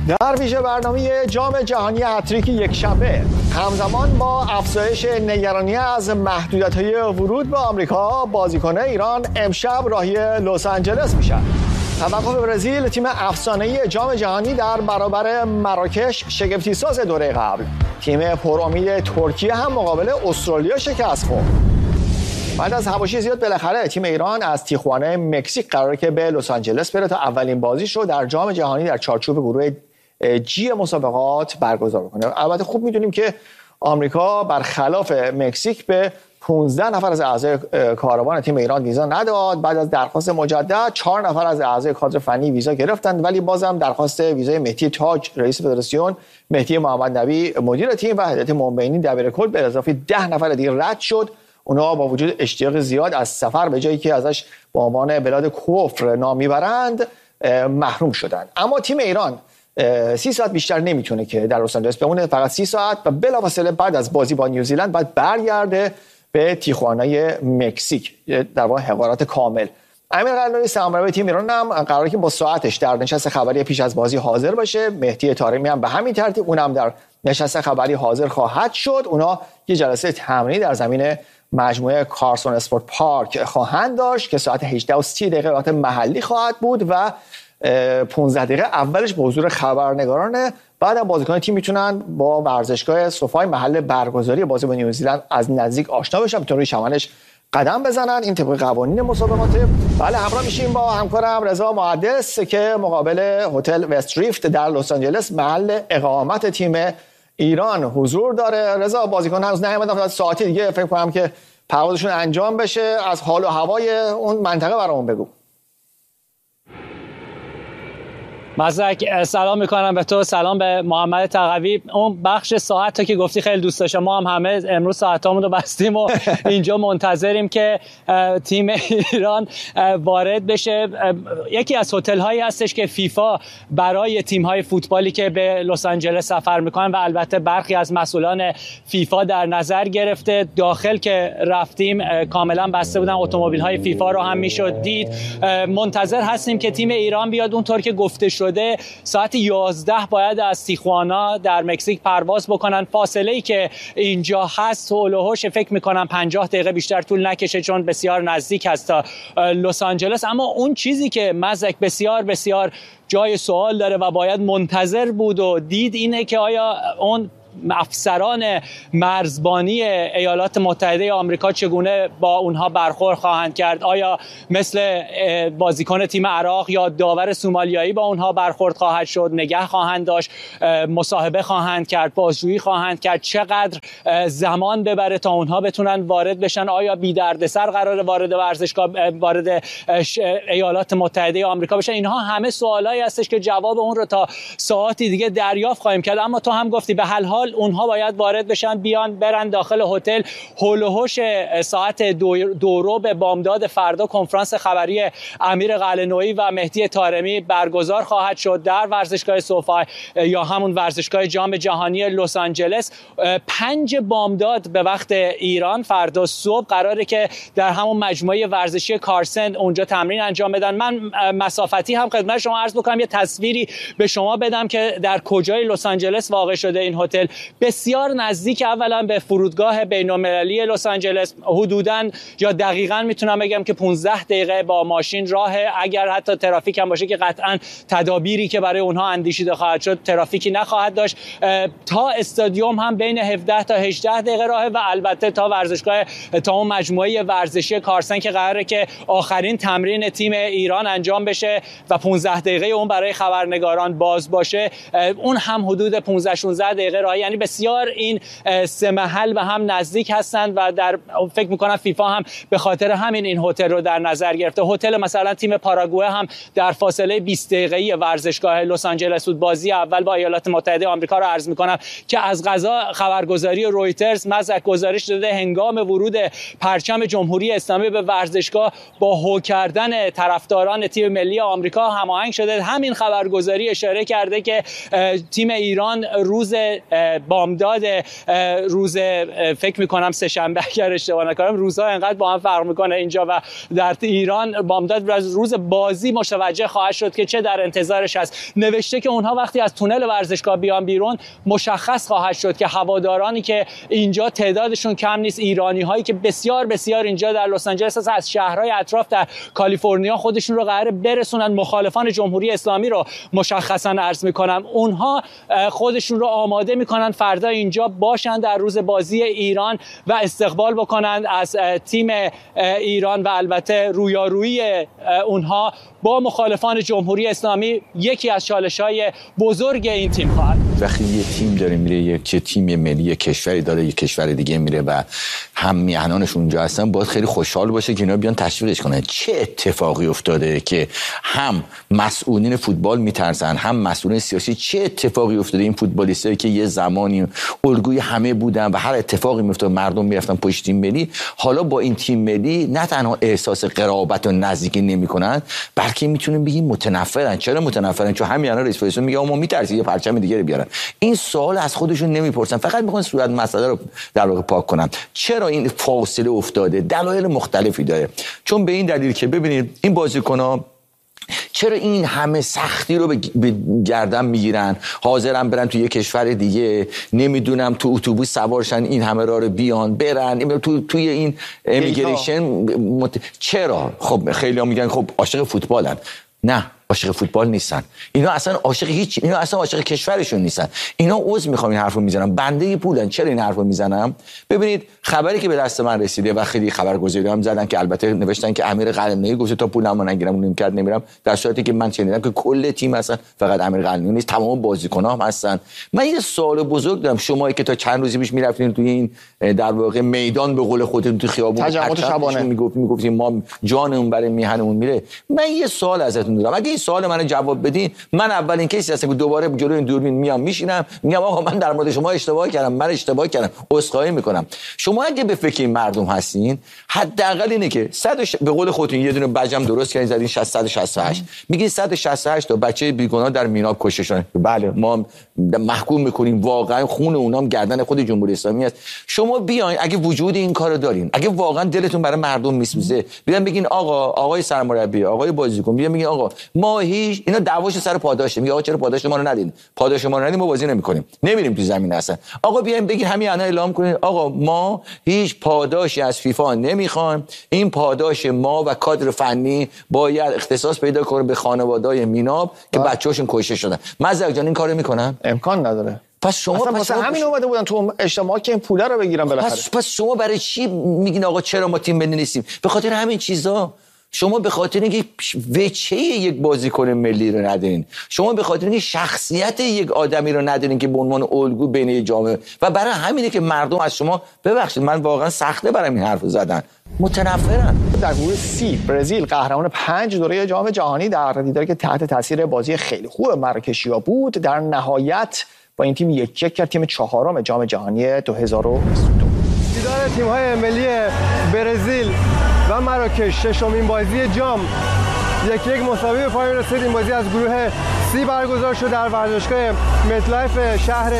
در ویژه برنامه جام جهانی هتریک یکشنبه همزمان با افزایش نگرانی از محدودیت‌های ورود به آمریکا، بازیکنان ایران امشب راهی لس آنجلس میشن. توقف برزیل تیم افسانه‌ای جام جهانی در برابر مراکش شگفتی ساز دوره قبل. تیم پرامید ترکیه هم مقابل استرالیا شکست خورد. بعد از حواشی زیاد بالاخره تیم ایران از تیخوانه مکزیک قراره که به لس آنجلس بره تا اولین بازیش رو در جام جهانی در چارچوب گروه جی مسابقات برگزار بکنه. البته خوب میدونیم که آمریکا برخلاف مکزیک به 15 نفر از اعضای کاروان تیم ایران ویزا نداد. بعد از درخواست مجدد 4 نفر از اعضای کادر فنی ویزا گرفتند، ولی بازم درخواست ویزای مهدی تاج رئیس فدراسیون، مهدی محمد نبی مدیر تیم و هدایت منبعینی دبیرکل به اضافه 10 نفر دیگه رد شد. اونها با وجود اشتیاق زیاد از سفر به جایی که ازش به عنوان بلاد کفر نام میبرند محروم شدند. اما تیم ایران 30 ساعت بیشتر نمیتونه که در لس آنجلس بمونه، فقط 30 ساعت و بلافاصله بعد از بازی با نیوزیلند باید برگرده به تیخوانه مکزیک، در واقع حقارت کامل. امیر قلعه‌نویی سرمربی تیم ایران هم قراره که با ساعتش در نشست خبری پیش از بازی حاضر باشه. مهدی طارمی هم به همین ترتیب اونم در نشست خبری حاضر خواهد شد. اونا یه جلسه تمرینی در زمین مجموعه کارسون اسپورت پارک خواهند داشت که ساعت 18:30 وقت محلی خواهد بود و 15 دقیقه اولش به حضور خبرنگارانه. بعدم بازیکن تیم میتونن با ورزشگاه سوفای محل برگزاری بازی با نیوزیلند از نزدیک آشنا بشن، بتونن روی چمنش قدم بزنن. این طبق قوانین مسابقاته. بله، همراه میشیم با همکارم رضا محدث که مقابل هتل وستریفت در لس آنجلس محل اقامت تیم ایران حضور داره. رضا، بازیکن هنوز نیومدن، ساعتی دیگه فکر کنم که پروازشون انجام بشه. از حال و هوای اون منطقه برامون بگو. مزرک، سلام میکنم به تو، سلام به محمد تقوی. اون بخش ساعت تا که گفتی خیلی دوست داشتم. ما هم همه امروز ساعتامون رو بستیم و اینجا منتظریم که تیم ایران وارد بشه. یکی از هتل هایی هستش که فیفا برای تیم های فوتبالی که به لس آنجلس سفر میکنن و البته برخی از مسئولان فیفا در نظر گرفته. داخل که رفتیم کاملا بسته بودن، اتومبیل های فیفا رو هم میشد دید. منتظر هستیم که تیم ایران بیاد. اونطور که گفته شده ساعت 11 باید از تیخوانا در مکزیک پرواز بکنن. فاصله ای که اینجا هست هول و هوش فکر میکنم 50 دقیقه بیشتر طول نکشه، چون بسیار نزدیک هست تا لس آنجلس. اما اون چیزی که مزرک بسیار بسیار جای سوال داره و باید منتظر بود و دید اینه که آیا اون افسران مرزبانی ایالات متحده آمریکا چگونه با اونها برخورد خواهند کرد؟ آیا مثل بازیکن تیم عراق یا داور سومالیایی با اونها برخورد خواهد شد؟ نگه خواهند داشت؟ مصاحبه خواهند کرد؟ بازجویی خواهند کرد؟ چقدر زمان ببره تا اونها بتونن وارد بشن؟ آیا بی دردسر قراره وارد ورزشگاه، وارد ایالات متحده آمریکا بشن؟ اینها همه سوالایی هستش که جواب اون رو تا ساعتی دیگه دریافت خواهیم کرد. اما تو هم گفتی به هر حال اونها باید وارد بشن، بیان برن داخل هتل. هول و هوش ساعت 2 به بامداد فردا کنفرانس خبری امیر قلعه‌نویی و مهدی طارمی برگزار خواهد شد در ورزشگاه سوفای یا همون ورزشگاه جام جهانی لس آنجلس. 5 بامداد به وقت ایران فردا صبح قراره که در همون مجموعه ورزشی کارسن اونجا تمرین انجام بدن. من مسافتی هم خدمت شما عرض بکنم، یه تصویری به شما بدم که در کجای لس آنجلس واقع شده این هتل. بسیار نزدیک اولا به فرودگاه بین‌المللی لس آنجلس، حدوداً یا دقیقاً میتونم بگم که 15 دقیقه با ماشین راه. اگر حتی ترافیک هم باشه که قطعاً تدابیری که برای اونها اندیشیده خواهد شد، ترافیکی نخواهد داشت. تا استادیوم هم بین 17 تا 18 دقیقه راهه و البته تا ورزشگاه، تا اون مجموعه ورزشی کارسن که قراره که آخرین تمرین تیم ایران انجام بشه و 15 دقیقه اون برای خبرنگاران باز باشه، اون هم حدود 15 16 دقیقه راه. یعنی بسیار این سه محل به هم نزدیک هستند و در فکر میکنم فیفا هم به خاطر همین این هتل رو در نظر گرفته. هتل مثلا تیم پاراگوئه هم در فاصله 20 دقیقه‌ای ورزشگاه لس آنجلس بود. بازی اول با ایالات متحده آمریکا رو عرض میکنم که از قضا خبرگزاری رویترز مزرک گزارش داده هنگام ورود پرچم جمهوری اسلامی به ورزشگاه با هو کردن طرفداران تیم ملی آمریکا هماهنگ شده. همین خبرگزاری اشاره کرده که تیم ایران روز بامداد روز فکر میکنم سه شنبه اگر اشتباه نکنم، روزها انقدر با هم فرق میکنه اینجا و در ایران، بامداد روز بازی متوجه خواهد شد که چه در انتظارش است. نوشته که اونها وقتی از تونل ورزشگاه بیان بیرون مشخص خواهد شد که هوادارانی که اینجا تعدادشون کم نیست، ایرانی هایی که بسیار بسیار اینجا در لس آنجلس از شهرهای اطراف در کالیفرنیا خودشون رو قراره برسونن، مخالفان جمهوری اسلامی رو مشخصا عرض میکنم، اونها خودشون رو آماده میکنن فردا اینجا باشن در روز بازی ایران و استقبال بکنن از تیم ایران و البته رویارویی اونها با مخالفان جمهوری اسلامی یکی از چالش‌های بزرگ این تیم خواهد. وقتی یه تیم داره میره، یک تیم ملی یک کشوری داره یک کشور دیگه میره و هم میهنانش اونجا هستن، باید خیلی خوشحال باشه که اینا بیان تشویقش کنن. چه اتفاقی افتاده که هم مسئولین فوتبال میترسن، هم مسئولین سیاسی؟ چه اتفاقی افتاده این فوتبالیستایی که یه زمانی الگوی همه بودن و هر اتفاقی میافتاد مردم میرفتن پشت تیم ملی، حالا با این تیم ملی نه تنها احساس قرابت و نزدیکی نمیکنن، بلکه میتونیم بگیم متنفرن. چرا متنفرن؟ چون همین الان رئیس فدراسیون میگه ما میترسیم یه پرچم دیگه رو بیارن. این سوال از خودشون نمیپرسن، فقط میخوان صورت مسئله رو در واقع پاک کنن. چرا این فاصله افتاده؟ دلایل مختلفی داره. چون به این دلیل که ببینید این بازیکن‌ها چرا این همه سختی رو به گردن میگیرن، حاضرن برن تو یه کشور دیگه، نمیدونم تو اتوبوس سوارشن این همه راه رو بیان برن توی این امیگریشن چرا؟ خب خیلی‌ها میگن خب عاشق فوتبالن. نه، عاشق فوتبال نیستن اینا، اصلا عاشق اینا اصلا عاشق کشورشون نیستن. اینا عذر میخوام این حرفو میزنم، بنده پولن. چرا این حرفو میزنم؟ ببینید خبری که به دست من رسیده و خیلی خبرگزاری‌ها هم زدن که البته نوشتن که امیر قلعه‌نویی گفته تا پولمو نگیرم اون نمیکرد نمیرم، در صورتی که من شنیدم که کل تیم هستن، فقط امیر قلعه‌نویی نیست، تمام بازیکن‌ها هم هستن. من یه سوال بزرگ دارم، شمایی که تا چند روزی پیش میرفتین توی این در واقع میدان به قول خودتون تو خیابون تجمعات شبانه میگفتیم ما جانمون برای میهنمون میره، من یه سوال ازتون دارم، اگه این سوال منو جواب بدین، من اولین کسی هستم که دوباره جلوی این دوربین میام میشینم میگم آقا من در مورد شما اشتباه کردم، من اشتباه کردم، عذرخواهی میکنم. شما اگه به فکر این مردم هستین، حداقل اینه که به قول خودتون یه دونه بجم درست کردین زدین 168 میگین 168 تا بچه بیگناه در میناب کشته شدن. بله ما محکوم میکنیم، واقعا خون اونام گردن خود جمهوری اسلامی است. شما بیاین اگه وجود این کارو دارین، اگه واقعا دلتون برای مردم میسوزه، بیان بگین آقای سرمربی، آقای بازیکن، بیان بگین آقا ما هیچ، اینا دعواش سر پاداشه، میگه آقا چرا پاداش ما رو ندین؟ پاداش ما رو ندین ما بازی نمیکنیم، نمیریم تو زمین اصلا. آقا بیاین بگین همین الان اعلام کنین آقا ما هیچ پاداشی از فیفا نمیخوایم، این پاداش ما و کادر فنی باید اختصاص پیدا کنه به خانواده‌های میناب که بچه‌هاشون کشته شدن. مزرعه جان این کارو میکنن؟ امکان نداره. پس شما واسه همین اومده بودن تو اجتماع که این پوله رو بگیرن بالاخره. پس شما برای چی میگین آقا چرا ما تیم ملی نیستیم؟ به خاطر همین چیزا. شما به خاطر اینکه وجهه یک بازیکن ملی رو ندارین، شما به خاطر اینکه شخصیت یک آدمی رو ندارین که به عنوان الگو بین جامعه، و برای همینه که مردم از شما، ببخشید من واقعا سخته برام این حرفو زدن، متنفرن. در گروه سی برزیل قهرمان 5 دوره جام جهانی در دیداری که تحت تاثیر بازی خیلی خوب مراکشیا بود، در نهایت با این تیم 1-1 کرد تیم چهارم جام جهانی 2022. دیدار تیم‌های ملی برزیل و مراکش، ششمین بازی جام، 1-1 مساوی به پایان رسید. این بازی از گروه سی برگزار شد در ورزشگاه متلایف شهر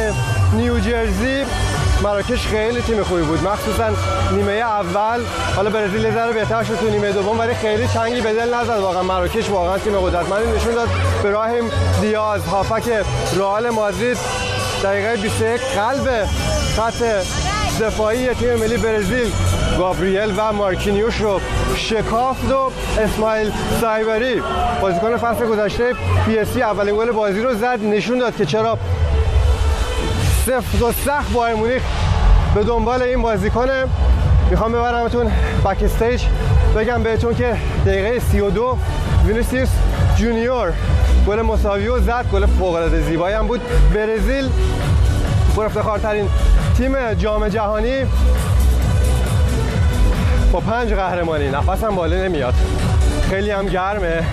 نیوجرسی. مراکش خیلی تیم خوبی بود، مخصوصا نیمه اول. حالا برزیل یه ذره بهتر شد تو نیمه دوم، ولی خیلی چنگی به دل نزد. واقعا مراکش واقعا تیم قدرتمندی نشون داد. براهیم دیاز هافک رئال مادرید دقیقه 21 قلب خط دفاعی تیم ملی برزیل گابریل و مارکینیوش رو شکافت و اسماعیل سایبری بازیکن فصل گذشته پی اس جی اولین گل بازی رو زد. نشون داد که چرا سفت و سخت بایر مونیخ به دنبال این بازیکنه. میخوام ببرمتون بک استیج بگم بهتون که دقیقه 32 وینیسیوس جونیور گل مساوی رو زد. گل فوق‌العاده زیبایی هم بود. برزیل پرافتخارترین تیم جام جهانی با 5 قهرمانی، نفسم بالا نمیاد، خیلی هم گرمه.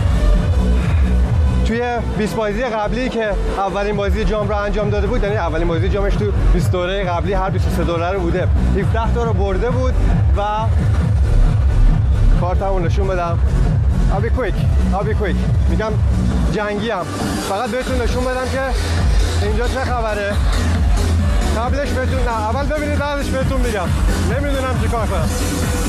توی 20 بازی قبلی که اولین بازی جام رو انجام داده بود، یعنی اولین بازی جامش تو 20 دوره قبلی هر 23 دوره رو بوده، 17 تا رو برده بود و کارتمو نشون بدم. I'll be quick. میگم جنگی هم، فقط بهتون نشون بدم که اینجا چه خبره. قبلش بهتون نه اول ببینید بعدش بهتون میگم. نمیدونم چیکار کنم.